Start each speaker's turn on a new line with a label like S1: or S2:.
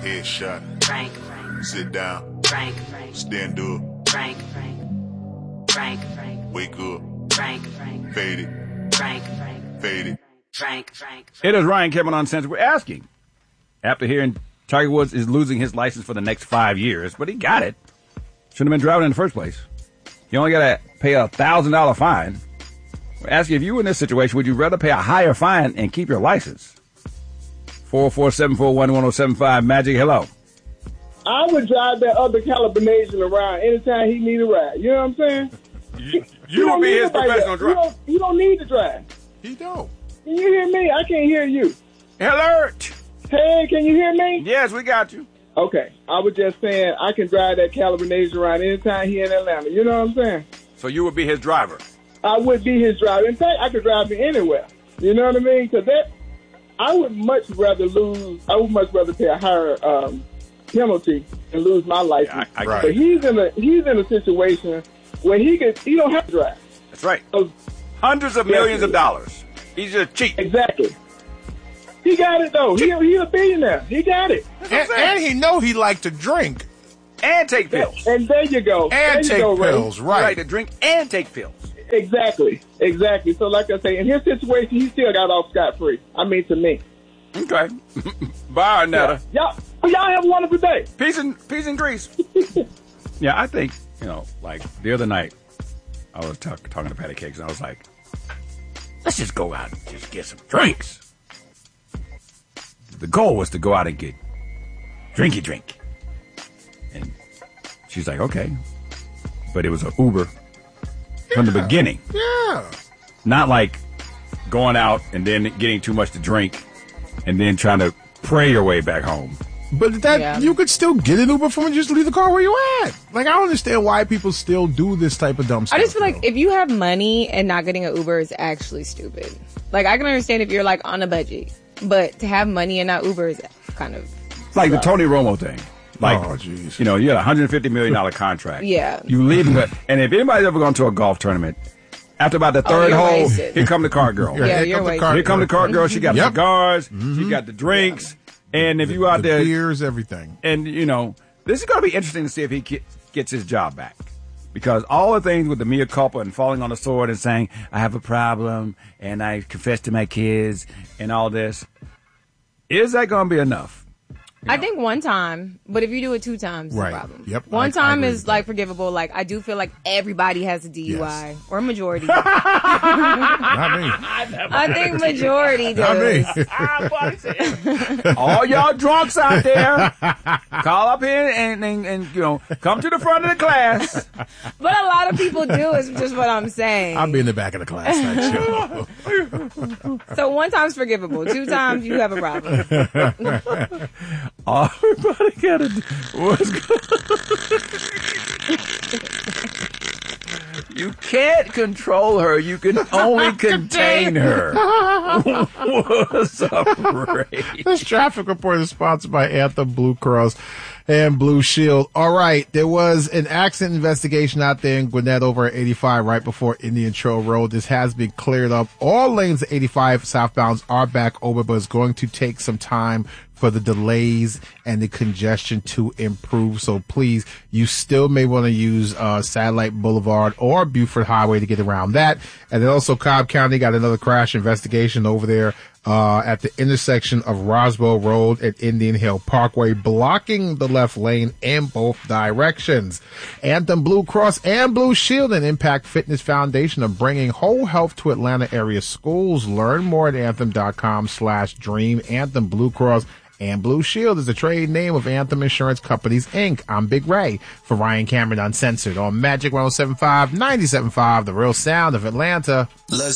S1: Headshot.
S2: Frank.
S1: Sit down.
S2: Frank.
S1: Stand up.
S2: Frank. Frank.
S1: Wake up.
S2: Frank.
S1: Fade it.
S2: Frank.
S1: Fade it.
S2: Frank.
S3: It is Ryan Kevin on Uncensored. We're asking, after hearing Tiger Woods is losing his license for the next 5 years, but he got it. Shouldn't have been driving in the first place. You only got to pay a $1,000 fine. We're asking, if you were in this situation, would you rather pay a higher fine and keep your license? 447411075. Magic, hello.
S4: I would drive that other Calabinasian around anytime he need a ride. You know what I'm saying?
S3: You would be his professional driver.
S4: You don't need to drive.
S5: He don't.
S4: Can you hear me? I can't hear you.
S3: Alert!
S4: Hey, can you hear me?
S3: Yes, we got you.
S4: Okay. I was just saying I can drive that Calabinasian around anytime he in Atlanta. You know what I'm saying?
S3: So you would be his driver?
S4: I would be his driver. In fact, I could drive him anywhere. You know what I mean? Because I would much rather pay a higher penalty and lose my license.
S3: Yeah,
S4: But he's in a situation where he don't have to drive.
S3: That's right. Hundreds of millions of dollars. He's just cheap.
S4: Exactly. He got it though. He's a billionaire. He got it.
S5: And he know he like to drink
S3: and take pills.
S4: And there you go.
S5: And take pills,
S3: Ray.
S5: right?
S3: Right, to drink and take pills.
S4: Exactly. So like I say, in his situation, he still got off scot-free. I mean, to me.
S3: Okay. Bye, Netta.
S4: Yeah. Y'all have a wonderful day.
S3: Peace and grease. Yeah, I think, like the other night, I was talking to Patty Cakes, and I was like, let's just go out and just get some drinks. The goal was to go out and get drink. And she's like, okay. But it was an Uber from the beginning.
S5: Yeah.
S3: Not like going out and then getting too much to drink and then trying to pray your way back home.
S5: But you could still get an Uber from and just leave the car where you at. Like, I don't understand why people still do this type of dumb stuff.
S6: I just feel like if you have money and not getting an Uber is actually stupid. Like, I can understand if you're like on a budget, but to have money and not Uber is kind of
S3: like the Tony Romo thing. Like,
S5: oh, geez.
S3: You had a $150 million contract.
S6: Yeah.
S3: You leave, and if anybody's ever gone to a golf tournament, after about the third hole,
S6: wasted.
S3: Here come the cart girl.
S6: Yeah, you're wasted.
S3: Here come the cart girl. She got the cigars. She got the drinks. And if you out there,
S5: beers, everything.
S3: And this is going to be interesting to see if he gets his job back, because all the things with the mea culpa and falling on the sword and saying I have a problem and I confess to my kids and all this, is that going to be enough?
S6: I think one time, but if you do it 2 times, it's a problem.
S5: Yep.
S6: One time is like forgivable. Like, I do feel like everybody has a DUI or a majority.
S5: Not me.
S6: I think majority does.
S5: Not me.
S3: All y'all drunks out there, call up here and come to the front of the class.
S6: But a lot of people do, is just what I'm saying.
S5: I'll be in the back of the class.
S6: So 1 time's forgivable. 2 times, you have a problem.
S3: Everybody gotta do You can't control her. You can only contain her. What's up, Ray?
S5: This traffic report is sponsored by Anthem Blue Cross and Blue Shield. All right. There was an accident investigation out there in Gwinnett over at 85 right before Indian Trail Road. This has been cleared up. All lanes of 85 southbounds are back over, but it's going to take some time for the delays and the congestion to improve. So please, you still may want to use Satellite Boulevard or Buford Highway to get around that. And then also Cobb County got another crash investigation over there at the intersection of Roswell Road and Indian Hill Parkway, blocking the left lane in both directions. Anthem Blue Cross and Blue Shield and Impact Fitness Foundation are bringing whole health to Atlanta area schools. Learn more at anthem.com/dream. Anthem Blue Cross and Blue Shield is the trade name of Anthem Insurance Companies, Inc. I'm Big Ray for Ryan Cameron Uncensored on Magic 107.5, 97.5, the real sound of Atlanta.